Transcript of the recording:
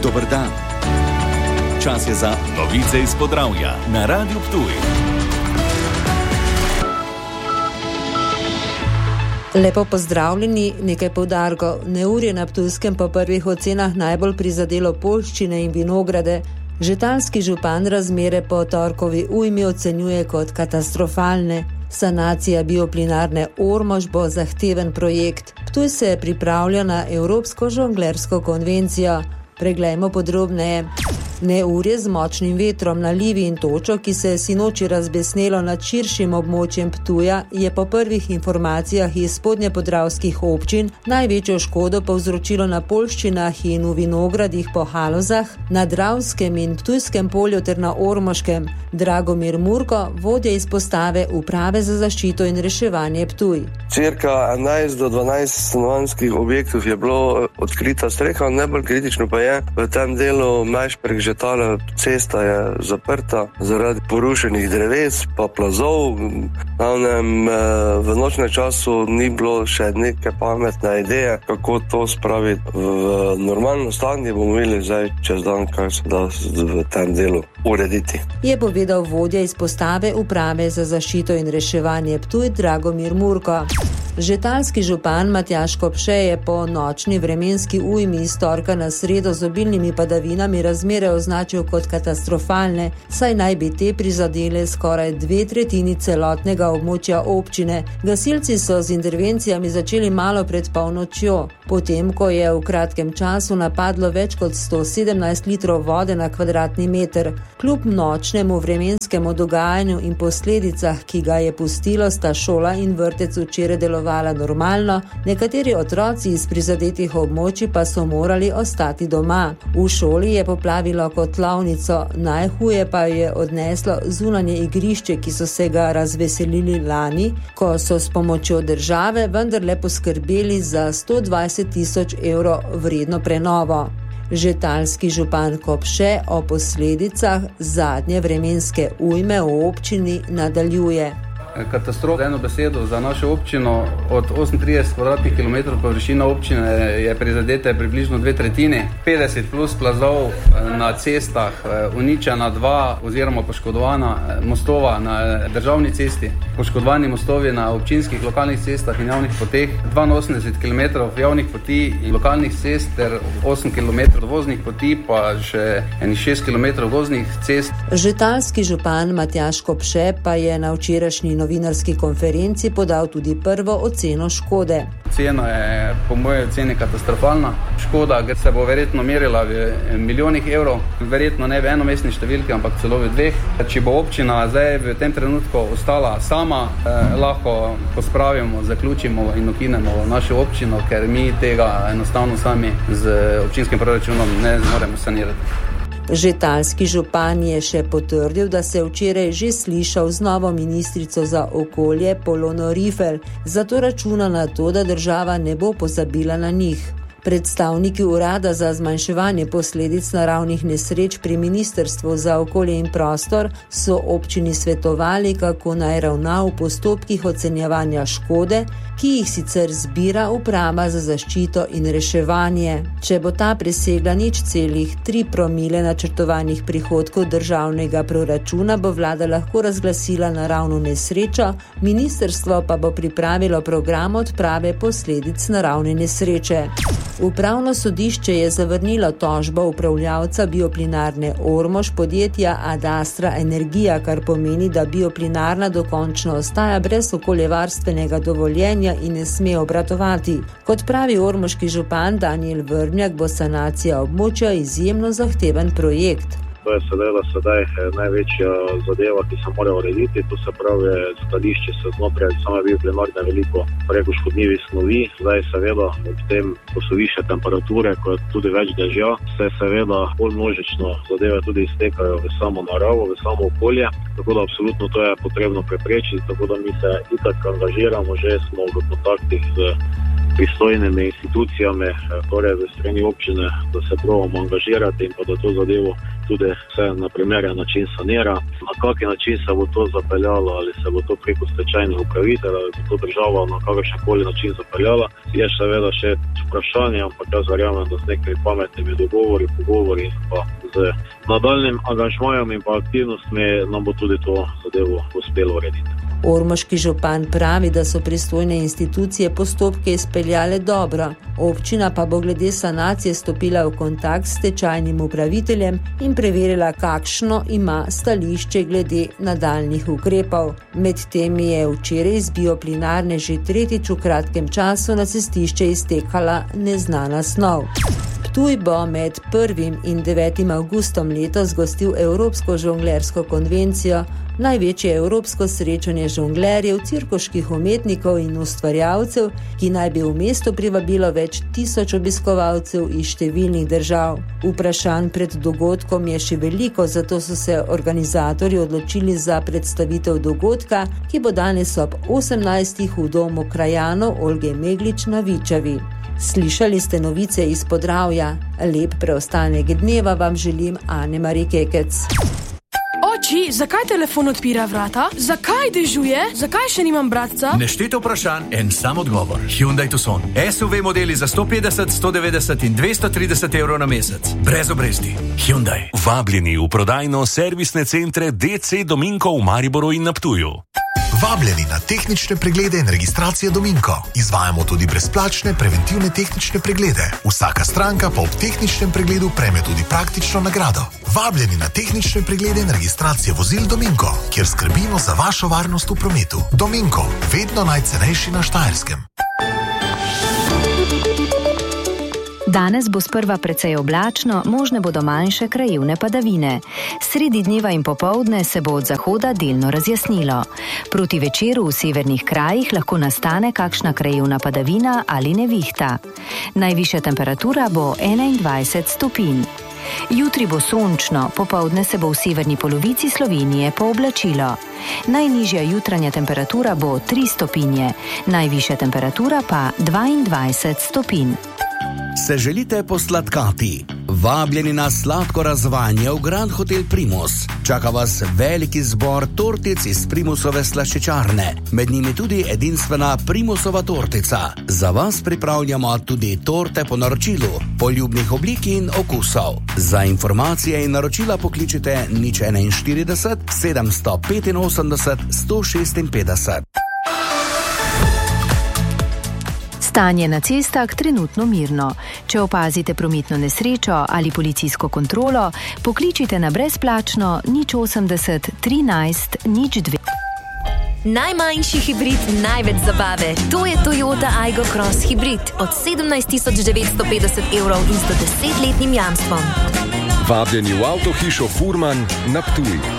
Dober dan. Čas je za novice iz Podravja na Radiu Ptuj. Lepo pozdravljeni, nekaj poudarkov. Neurje na Ptujskem po prvih ocenah najbolj prizadelo poljščine in vinograde. Žetalski župan razmere po torkovi ujmi ocenjuje kot katastrofalne. Sanacija bioplinarne Ormož bo zahteven projekt. Ptuj se pripravlja na Evropsko žonglersko konvencijo. Preglejmo podrobneje. Neurje z močnim vetrom, nalivi in točo, ki se je sinoči razbesnelo nad širšim območjem Ptuja, je po prvih informacijah iz spodnjepodravskih občin največjo škodo povzročilo na poljščinah in v vinogradih po Halozah, na Dravskem in Ptujskem polju ter na Ormoškem. Dragomir Murko, vodja izpostave Uprave za zaščito in reševanje Ptuj. Cirka 11 do 12 stanovanjskih objektov je bilo odkrita streha, najbolj kritično pa je v tem delu Majšperk Žetale, cesta je zaprta zaradi porušenih dreves pa plazov. V nočnem času ni bilo še neke pametne ideje, kako to spraviti v normalno stanje. Bomo videli zdaj čez dan, kaj se da v tem delu urediti. Je povedal vodja izpostave Uprave za zaščito in reševanje Ptuj Dragomir Murko. Žetalski župan Matjaž Kopše je po nočni vremenski ujmi iz torka na sredo z obilnimi padavinami razmere označil kot katastrofalne, saj naj bi te prizadele skoraj 2/3 celotnega območja občine. Gasilci so z intervencijami začeli malo pred polnočjo, potem ko je v kratkem času napadlo več kot 117 litrov vode na kvadratni meter. Kljub nočnemu vremenskemu dogajanju in posledicah, ki ga je pustilo, sta šola in vrtec včeraj delovala normalno, nekateri otroci iz prizadetih območij pa so morali ostati doma. V šoli je poplavilo kotlovnico, najhuje pa je odneslo zunanje igrišče, ki so se ga razveselili lani, ko so s pomočjo države vendarle poskrbeli za 120 000 evrov vredno prenovo. Žetalski župan Kopše o posledicah zadnje vremenske ujme v občini nadaljuje. Katastrofa, eno besedo, za našo občino. Od 38 kvadratnih kilometrov površina občine je prizadeta približno 2/3, 50 plus plazov na cestah, uničena 2 oziroma poškodovana mostova na državni cesti, poškodovani mostovi na občinskih lokalnih cestah in javnih poteh, 82 km javnih poti in lokalnih cest ter 8 km voznih poti, pa še 6 km gozdnih cest. Žetalski župan Matjaž Kopše pa je na včerajšnji novinarski konferenci podal tudi prvo oceno škode. Cena je po moje oceni katastrofalna. Škoda se bo verjetno merila v milijonih evrov, verjetno ne v enomestni številki, ampak celo v 2. Če bo občina zdaj v tem trenutku ostala sama, lahko pospravimo, zaključimo in ukinemo našo občino, ker mi tega enostavno sami z občinskim proračunom ne zmoremo sanirati. Žetalski župan je še potrdil, da se je včeraj že slišal z novo ministrico za okolje Polono Rifel, zato računa na to, da država ne bo pozabila na njih. Predstavniki Urada za zmanjševanje posledic naravnih nesreč pri Ministrstvu za okolje in prostor so občini svetovali, kako naj ravna v postopkih ocenjevanja škode, ki jih sicer zbira Uprava za zaščito in reševanje. Če bo ta presegla 0,3 promile načrtovanih prihodkov državnega proračuna, bo vlada lahko razglasila naravno nesrečo, ministrstvo pa bo pripravilo program odprave posledic naravne nesreče. Upravno sodišče je zavrnilo tožbo upravljavca bioplinarne Ormož podjetja Adastra Energija, kar pomeni, da bioplinarna dokončno ostaja brez okoljevarstvenega dovoljenja in ne sme obratovati. Kot pravi ormoški župan Danijel Vrmjak, bo sanacija območja izjemno zahteven projekt. To je seveda sedaj največja zadeva, ki se mora urediti. To se pravi, skladišče se znotraj same bioplinarne veliko preko škodljivih snovi. Zdaj seveda ob tem, ko so više temperature, ko je tudi več dežja, se seveda bolj množično zadeve tudi iztekajo v samo naravo, v samo okolje. Tako da absolutno to je potrebno preprečiti, tako da mi se itak angažiramo, že smo v kontaktih z pristojnimi institucijami, torej v strani občine, da se probamo angažirati in pa da to zadevo tudi vse na primeren način sanira. Na kakšen način se bo to zapeljalo, ali se bo to preko stečajnih upraviteljev, ali bo to država na kakršenkoli način zapeljala, je seveda še vprašanje, ampak jaz verjamem, da z nekimi pametnimi pogovori in pa z nadaljnjim angažmajem in pa aktivnostmi nam bo tudi to zadevo uspelo urediti. Ormoški župan pravi, da so pristojne institucije postopke izpeljale dobro. Občina pa bo glede sanacije stopila v kontakt s stečajnim upraviteljem in preverila, kakšno ima stališče glede nadaljnjih ukrepov. Medtem je včeraj iz bioplinarne že tretjič v kratkem času na cestišče iztekala neznana snov. Ptuj bo med 1. in 9. avgustom letos gostil Evropsko žonglersko konvencijo, največje evropsko srečanje žonglerjev, cirkuških umetnikov in ustvarjalcev, ki naj bi v mesto privabilo več 1000 obiskovalcev iz številnih držav. Vprašanj pred dogodkom je še veliko, zato so se organizatorji odločili za predstavitev dogodka, ki bo danes ob 18. v domu krajanov Olge Meglič na Vičavi. Slišali ste novice iz Podravja. Lep preostanek dneva vam želim Ane-Mari Kekec. Oči, zakaj telefon odpira vrata? Zakaj dežuje? Zakaj še nimam bratca? Nešteto vprašanj, en sam odgovor. Hyundai Tucson. SUV modeli za 150, 190 in 230 evrov na mesec. Brez obresti. Hyundai. Vabljeni v prodajno-servisne centre DC Dominko v Mariboru in na Ptuju. Vabljeni na tehnične preglede in registracije Dominko. Izvajamo tudi brezplačne preventivne tehnične preglede. Vsaka stranka pa ob tehničnem pregledu prejme tudi praktično nagrado. Vabljeni na tehnične preglede in registracije vozil Dominko, kjer skrbimo za vašo varnost v prometu. Dominko, vedno najcenejši na Štajerskem. Danes bo sprva precej oblačno, možne bodo manjše krajevne padavine. Sredi dneva in popoldne se bo od zahoda delno razjasnilo. Proti večeru v severnih krajih lahko nastane kakšna krajevna padavina ali nevihta. Najvišja temperatura bo 21 stopinj. Jutri bo sončno, popoldne se bo v severni polovici Slovenije pooblačilo. Najnižja jutranja temperatura bo 3 stopinje, najvišja temperatura pa 22 stopinj. Se želite posladkati? Vabljeni na sladko razvajanje v Grand Hotel Primus. Čaka vas veliki zbor tortic iz Primusove slaščičarne. Med njimi tudi edinstvena Primusova tortica. Za vas pripravljamo tudi torte po naročilu, poljubnih oblik in okusov. Za informacije in naročila pokličite 041 785 156. Stanje na cestah trenutno mirno. Če opazite prometno nesrečo ali policijsko kontrolo, pokličite na brezplačno 080 13 02. Najmanjši hibrid, največ zabave. To je Toyota Aygo Cross Hybrid od 17.950 evrov in 110-letnim jamstvom. Vabljeni v avtohišo Furman na Ptuj.